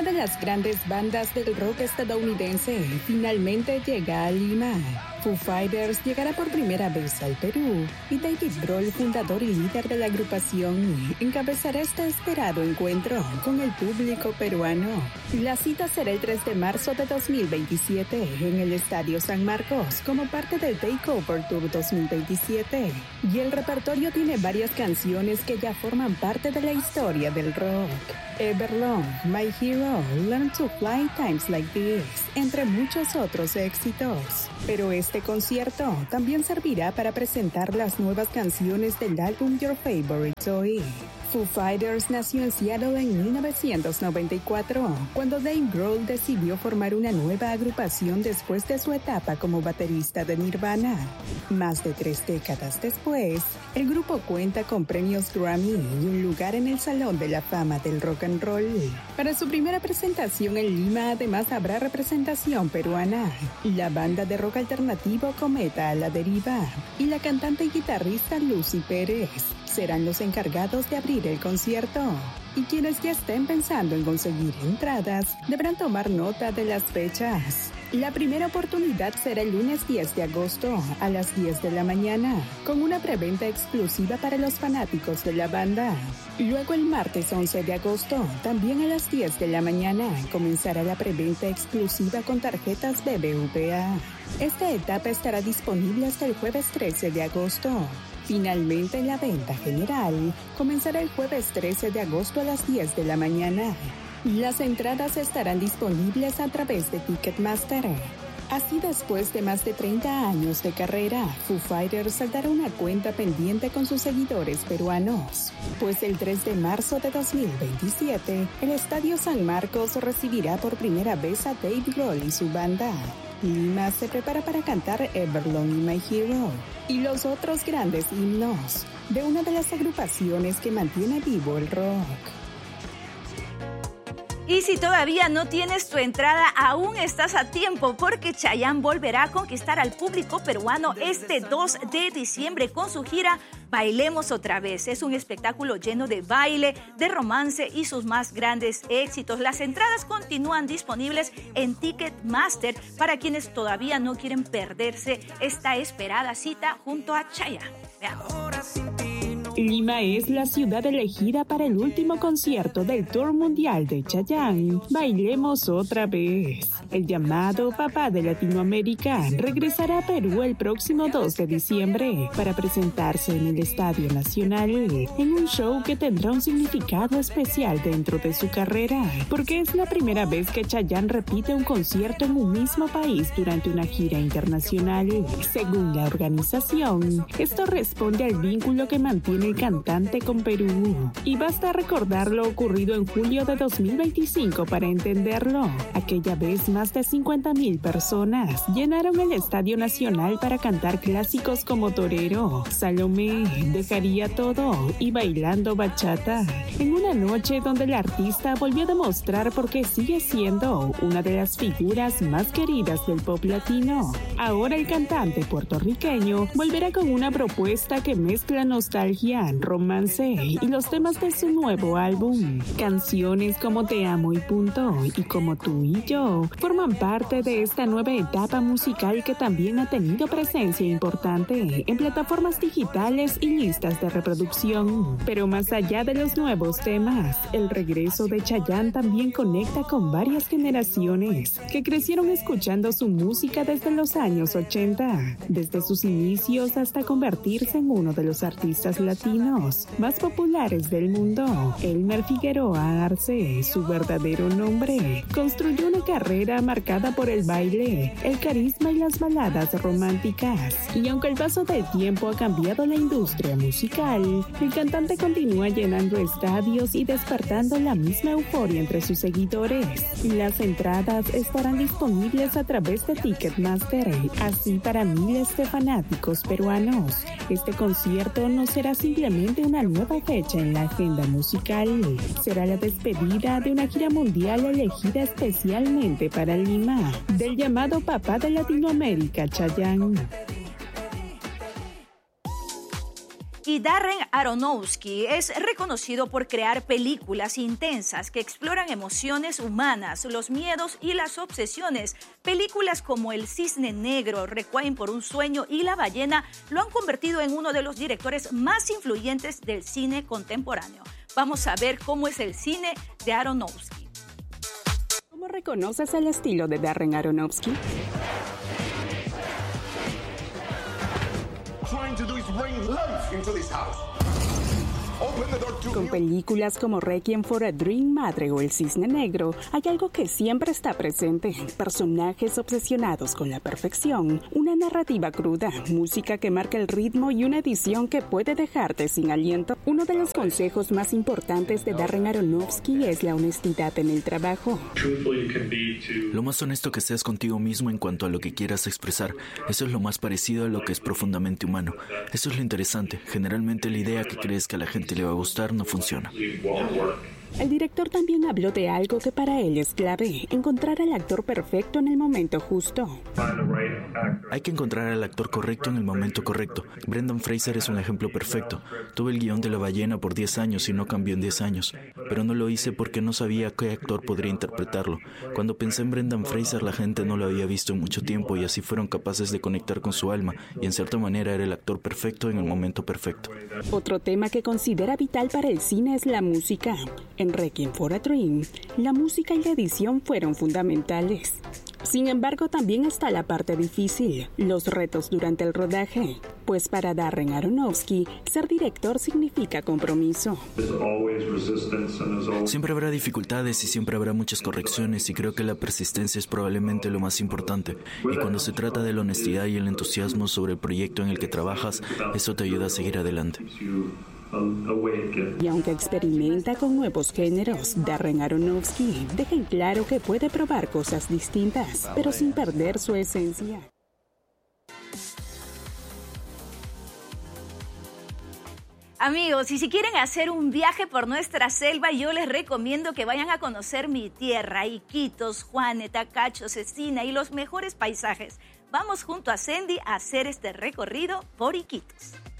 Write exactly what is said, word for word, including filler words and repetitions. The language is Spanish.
una de las grandes bandas del rock estadounidense finalmente llega a Lima. Foo Fighters llegará por primera vez al Perú y David Grohl, fundador y líder de la agrupación, encabezará este esperado encuentro con el público peruano. La cita será el tres de marzo de dos mil veintisiete en el Estadio San Marcos como parte del Takeover Tour dos mil veintisiete, y el repertorio tiene varias canciones que ya forman parte de la historia del rock. Everlong, My Hero, Learn to Fly, Times Like This, entre muchos otros éxitos. Pero este concierto también servirá para presentar las nuevas canciones del álbum Your Favorite Toy. Foo Fighters nació en Seattle en mil novecientos noventa y cuatro, cuando Dave Grohl decidió formar una nueva agrupación después de su etapa como baterista de Nirvana. Más de tres décadas después, el grupo cuenta con premios Grammy y un lugar en el Salón de la Fama del Rock and Roll. Para su primera presentación en Lima, además habrá representación peruana. La banda de rock alternativo Cometa a la Deriva y la cantante y guitarrista Lucy Pérez serán los encargados de abrir el concierto. Y quienes ya estén pensando en conseguir entradas deberán tomar nota de las fechas. La primera oportunidad será el lunes diez de agosto a las diez de la mañana, con una preventa exclusiva para los fanáticos de la banda. Luego el martes once de agosto, también a las diez de la mañana, comenzará la preventa exclusiva con tarjetas B B V A. Esta etapa estará disponible hasta el jueves trece de agosto. Finalmente, la venta general comenzará el jueves trece de agosto a las diez de la mañana. Las entradas estarán disponibles a través de Ticketmaster. Así, después de más de treinta años de carrera, Foo Fighters saldará una cuenta pendiente con sus seguidores peruanos, pues el tres de marzo de dos mil veintisiete, el Estadio San Marcos recibirá por primera vez a Dave Grohl y su banda. Lima se prepara para cantar Everlong y My Hero y los otros grandes himnos de una de las agrupaciones que mantiene vivo el rock. Y si todavía no tienes tu entrada, aún estás a tiempo, porque Chayanne volverá a conquistar al público peruano este dos de diciembre con su gira Bailemos Otra Vez. Es un espectáculo lleno de baile, de romance y sus más grandes éxitos. Las entradas continúan disponibles en Ticketmaster para quienes todavía no quieren perderse esta esperada cita junto a Chayanne. Veamos. Lima es la ciudad elegida para el último concierto del Tour Mundial de Chayanne, Bailemos Otra Vez. El llamado Papá de Latinoamérica regresará a Perú el próximo dos de diciembre para presentarse en el Estadio Nacional en un show que tendrá un significado especial dentro de su carrera, porque es la primera vez que Chayanne repite un concierto en un mismo país durante una gira internacional. Según la organización, esto responde al vínculo que mantiene el cantante con Perú, y basta recordar lo ocurrido en julio de dos mil veinticinco para entenderlo. Aquella vez más de cincuenta mil personas llenaron el Estadio Nacional para cantar clásicos como Torero, Salomé, Dejaría Todo y Bailando Bachata, en una noche donde el artista volvió a demostrar por qué sigue siendo una de las figuras más queridas del pop latino. Ahora el cantante puertorriqueño volverá con una propuesta que mezcla nostalgia, romance y los temas de su nuevo álbum. Canciones como Te Amo y Punto y Como Tú y Yo forman parte de esta nueva etapa musical que también ha tenido presencia importante en plataformas digitales y listas de reproducción. Pero más allá de los nuevos temas, el regreso de Chayanne también conecta con varias generaciones que crecieron escuchando su música desde los años ochenta, desde sus inicios hasta convertirse en uno de los artistas latinos más populares del mundo. Elmer Figueroa Arce, su verdadero nombre, construyó una carrera marcada por el baile, el carisma y las baladas románticas. Y aunque el paso del tiempo ha cambiado la industria musical, el cantante continúa llenando estadios y despertando la misma euforia entre sus seguidores. Las entradas estarán disponibles a través de Ticketmaster, así para miles de fanáticos peruanos. Este concierto no será simplemente una nueva fecha en la agenda musical. Será la despedida de una gira mundial elegida especialmente para Lima, del llamado Papá de Latinoamérica, Chayanne. Y Darren Aronofsky es reconocido por crear películas intensas que exploran emociones humanas, los miedos y las obsesiones. Películas como El Cisne Negro, Requiem por un sueño y La ballena lo han convertido en uno de los directores más influyentes del cine contemporáneo. Vamos a ver cómo es el cine de Aronofsky. ¿Cómo reconoces el estilo de Darren Aronofsky? Con películas como Requiem for a Dream, Madre o El Cisne Negro, hay algo que siempre está presente: personajes obsesionados con la perfección, una narrativa cruda, música que marca el ritmo y una edición que puede dejarte sin aliento. Uno de los consejos más importantes de Darren Aronofsky es la honestidad en el trabajo. Lo más honesto que seas contigo mismo en cuanto a lo que quieras expresar. Eso es lo más parecido a lo que es profundamente humano. Eso es lo interesante. Generalmente la idea que crees que a la gente le va a gustar no funciona. El director también habló de algo que para él es clave: encontrar al actor perfecto en el momento justo. Hay que encontrar al actor correcto en el momento correcto. Brendan Fraser es un ejemplo perfecto. Tuve el guión de La ballena por diez años y no cambió en diez años. Pero no lo hice porque no sabía qué actor podría interpretarlo. Cuando pensé en Brendan Fraser, la gente no lo había visto en mucho tiempo y así fueron capaces de conectar con su alma, y en cierta manera era el actor perfecto en el momento perfecto. Otro tema que considera vital para el cine es la música. En Requiem for a Dream, la música y la edición fueron fundamentales. Sin embargo, también está la parte difícil, los retos durante el rodaje, pues para Darren Aronofsky, ser director significa compromiso. Siempre habrá dificultades y siempre habrá muchas correcciones, y creo que la persistencia es probablemente lo más importante. Y cuando se trata de la honestidad y el entusiasmo sobre el proyecto en el que trabajas, eso te ayuda a seguir adelante. Y aunque experimenta con nuevos géneros, Darren Aronofsky deja en claro que puede probar cosas distintas, pero sin perder su esencia. Amigos, y si quieren hacer un viaje por nuestra selva, yo les recomiendo que vayan a conocer mi tierra: Iquitos, Juane, Tacacho, Cecina y los mejores paisajes. Vamos junto a Sandy a hacer este recorrido por Iquitos.